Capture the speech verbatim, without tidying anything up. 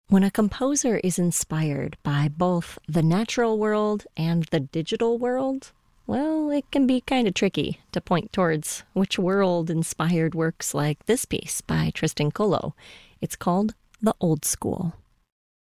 When a composer is inspired by both the natural world and the digital world, well, it can be kind of tricky to point towards which world-inspired works like this piece by Tristan Colo. It's called The Old School.